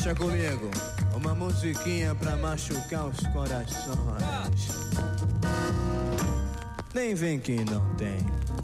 Deixa comigo uma musiquinha pra machucar os corações. Nem vem que não tem.